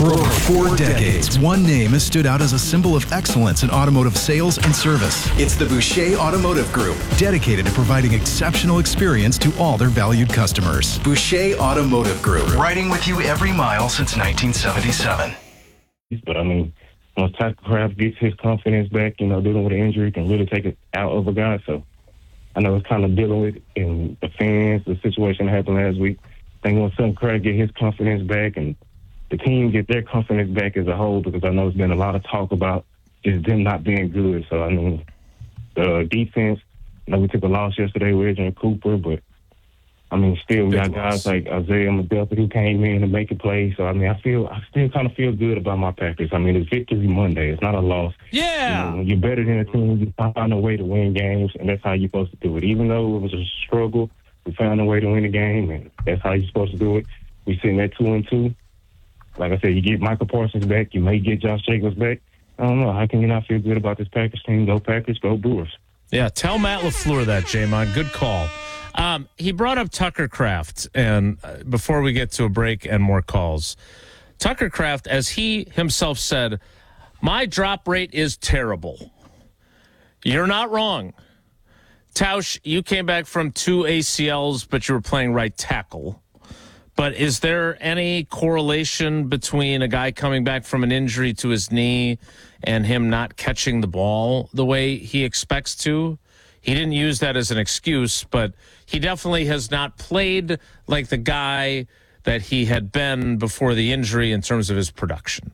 For over 4 decades, one name has stood out as a symbol of excellence in automotive sales and service. It's the Boucher Automotive Group, dedicated to providing exceptional experience to all their valued customers. Boucher Automotive Group, riding with you every mile since 1977. But, I mean, once Tucker Kraft gets his confidence back, dealing with an injury can really take it out of a guy. So I know it's kind of dealing with and the fans, the situation that happened last week. I think once Tucker Kraft get his confidence back and the team get their confidence back as a whole, because I know there's been a lot of talk about just them not being good. So, I mean, the defense, we took a loss yesterday with Adrian Cooper, but, I mean, still we got guys like Isaiah McDuffie who came in to make a play. So, I mean, I still kind of feel good about my Packers. I mean, it's Victory Monday. It's not a loss. Yeah. When you're better than a team, you find a way to win games, and that's how you're supposed to do it. Even though it was a struggle, we found a way to win the game, and that's how you're supposed to do it. We're sitting at 2-2. Like I said, you get Michael Parsons back. You may get Josh Jacobs back. I don't know. How can you not feel good about this Packers team? Go Packers, go Brewers. Yeah, tell Matt LaFleur that, J-Mon. Good call. He brought up Tucker Kraft, and before we get to a break and more calls, Tucker Kraft, as he himself said, my drop rate is terrible. You're not wrong. Tausch, you came back from 2 ACLs, but you were playing right tackle. But is there any correlation between a guy coming back from an injury to his knee and him not catching the ball the way he expects to? He didn't use that as an excuse, but he definitely has not played like the guy that he had been before the injury in terms of his production.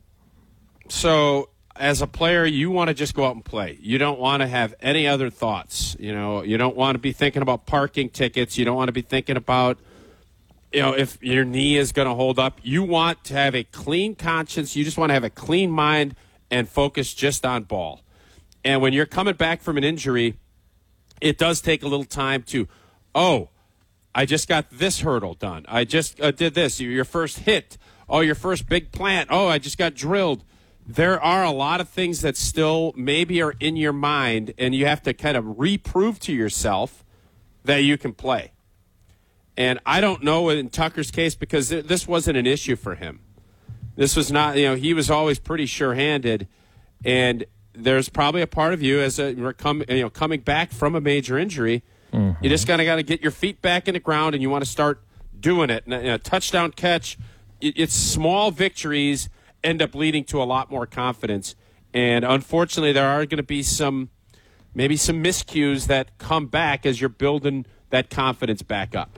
So as a player, you want to just go out and play. You don't want to have any other thoughts. You don't want to be thinking about parking tickets. You don't want to be thinking about if your knee is going to hold up. You want to have a clean conscience. You just want to have a clean mind and focus just on ball. And when you're coming back from an injury, it does take a little time to, I just got this hurdle done. I just did this. Your first hit. Your first big plant. I just got drilled. There are a lot of things that still maybe are in your mind, and you have to kind of reprove to yourself that you can play. And I don't know in Tucker's case, because this wasn't an issue for him. This was not, he was always pretty sure-handed. And there's probably a part of you as coming back from a major injury, you just kind of got to get your feet back in the ground and you want to start doing it. And a touchdown catch, it's small victories end up leading to a lot more confidence. And unfortunately, there are going to be maybe some miscues that come back as you're building that confidence back up.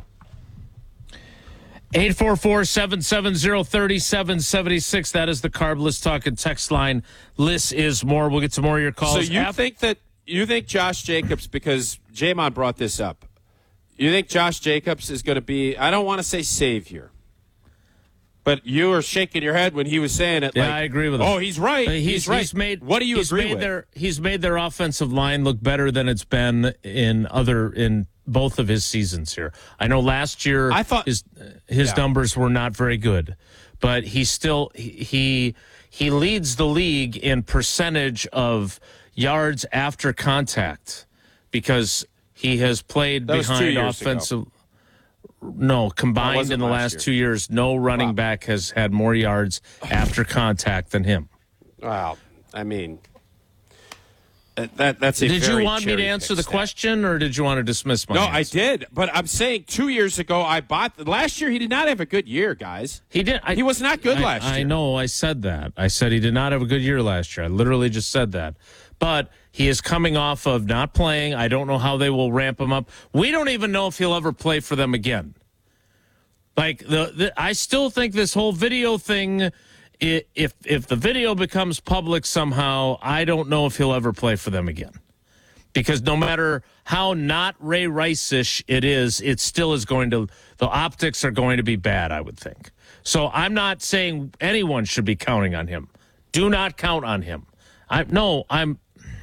844-770-3776. That is the Carbless Talking text line. Liss is more. We'll get to more of your calls. So you think Josh Jacobs, because J-Mon brought this up, you think Josh Jacobs is going to be, I don't want to say savior, but you were shaking your head when he was saying it. Yeah, I agree with him. Oh, he's right. He's right. What do you agree with? He's made their offensive line look better than it's been in both of his seasons here. I know last year I thought his numbers were not very good, but he still he leads the league in percentage of yards after contact because he has played behind offensive. No, combined in the last 2 years, no running back has had more yards after contact than him. Wow, I mean. That's a Did you want me to answer the question, or did you want to dismiss my answer? I did, but I'm saying 2 years ago last year he did not have a good year, guys. He did. He was not good last year. I know. I said that. I said he did not have a good year last year. I literally just said that. But he is coming off of not playing. I don't know how they will ramp him up. We don't even know if he'll ever play for them again. Like I still think this whole video thing. If the video becomes public somehow, I don't know if he'll ever play for them again. Because no matter how not Ray Rice-ish it is, it still is the optics are going to be bad, I would think. So I'm not saying anyone should be counting on him. Do not count on him. Tausch,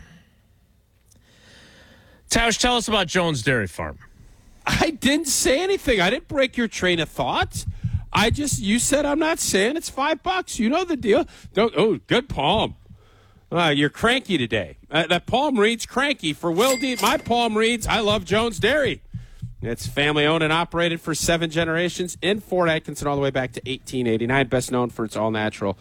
tell us about Jones Dairy Farm. I didn't say anything. I didn't break your train of thought. You said I'm not saying it's $5. You know the deal. Good palm. You're cranky today. That palm reads cranky for Will D. My palm reads, I love Jones Dairy. It's family owned and operated for 7 generations in Fort Atkinson all the way back to 1889. Best known for its all natural